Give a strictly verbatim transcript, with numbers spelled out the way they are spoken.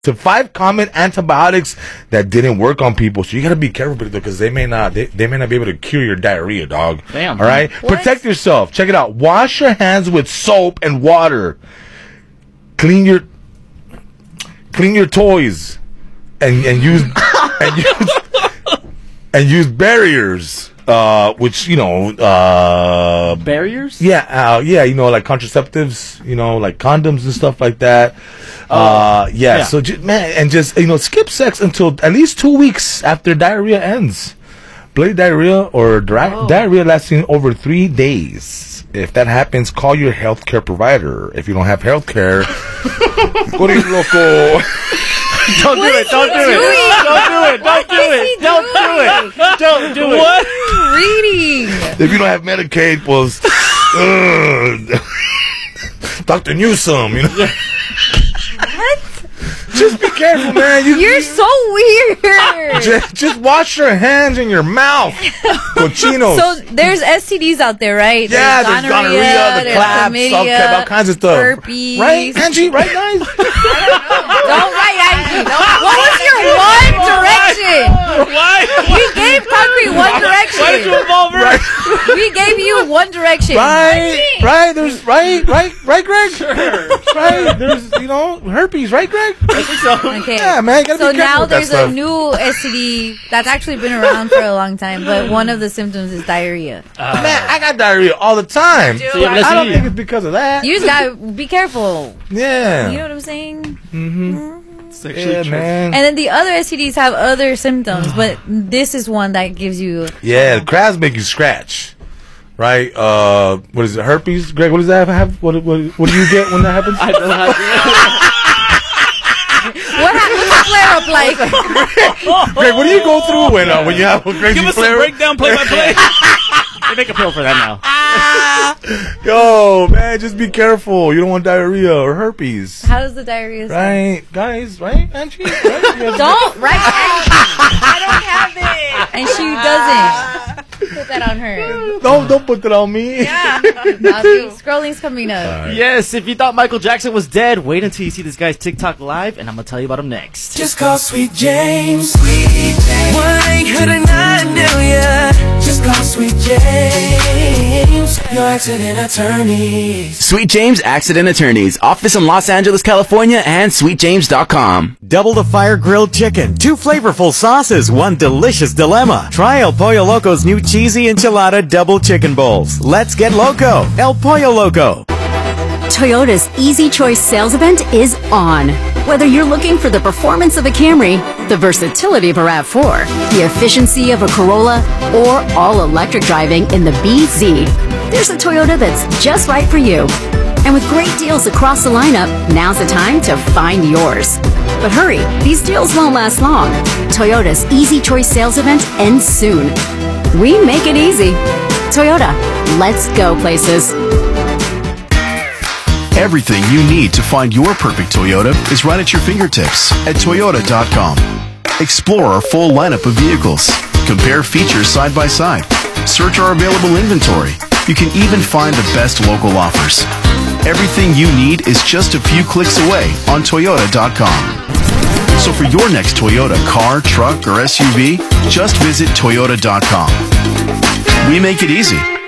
to five common antibiotics that didn't work on people. So you gotta be careful because they may not they, they may not be able to cure your diarrhea, dog. Damn. All right? What? Protect yourself. Check it out. Wash your hands with soap and water. Clean your clean your toys and and use and use and use barriers. Uh, which, you know, uh, barriers? Yeah, uh, yeah, you know, like contraceptives, you know, like condoms and stuff like that. Oh, uh, yeah, yeah. so, ju- man, and just, you know, skip sex until at least two weeks after diarrhea ends. Bloody diarrhea or dri- Oh. diarrhea lasting over three days. If that happens, call your healthcare provider. If you don't have healthcare, go to loco. Don't do it. Don't do it. Don't do it. Don't do it. Don't do it. Don't do it. What are you reading? If you don't have Medicaid, well, uh, Doctor Newsom, you know. What? Just be careful, man. You, You're so weird. just, just wash your hands and your mouth. Cochinos. So there's S T Ds out there, right? yeah, there's gonorrhea, the there's claps, chlamydia, all, all kinds of stuff. herpes. Right, Angie? Right, guys? Don't write Angie. What was your one direction? Why? We gave Concrete one direction. Why did you involve her? Right, We gave you one direction. right, right. There's right, right, right, Greg. Right. There's you know herpes, right, Greg? Okay. Yeah, man. Gotta So be careful now with that there's a stuff. new S T D that's actually been around for a long time, but one of the symptoms is diarrhea. Man, I got diarrhea all the time. So you have an I don't S T D. think it's because of that. You just gotta be careful. Yeah. You know what I'm saying? Yeah, man. And then the other S T Ds have other symptoms, but this is one that gives you. Yeah, the crabs make you scratch. Right? Uh, what is it? Herpes? Greg, what does that have? What, what, what do you get when that happens? I don't have What ha- what's a flare up like? Greg, what do you go through when uh, when you have a crazy Give us flare? a breakdown, play by play. They make a pill for that now. Yo, man, just be careful. You don't want diarrhea or herpes. How does the diarrhea sound? Right, guys, right, Angie? Right? You have- Don't write Angie. I don't have it. And she doesn't. Put that on her. Don't, don't put that on me. Now the scrolling's coming up. Yes, if you thought Michael Jackson was dead, wait until you see this guy's TikTok live, and I'm gonna tell you about him next. Just call Sweet James. Sweet James. one eight hundred nine million. Just call Sweet James. Your accident attorneys. Sweet James Accident Attorneys. Office in Los Angeles, California, and sweet james dot com. Double the fire grilled chicken, two flavorful sauces, one delicious dilemma. Try El Pollo Loco's new cheesy enchilada double chicken bowls. Let's get loco. El Pollo Loco. Toyota's Easy Choice sales event is on. Whether you're looking for the performance of a Camry, the versatility of a RAV four, the efficiency of a Corolla, or all-electric driving in the B Z, there's a Toyota that's just right for you. And with great deals across the lineup, now's the time to find yours. But hurry, these deals won't last long. Toyota's Easy Choice sales event ends soon. We make it easy. Toyota, let's go places. Everything you need to find your perfect Toyota is right at your fingertips at toyota dot com. Explore our full lineup of vehicles. Compare features side by side. Search our available inventory. You can even find the best local offers. Everything you need is just a few clicks away on toyota dot com. So for your next Toyota car, truck, or S U V, just visit toyota dot com. We make it easy.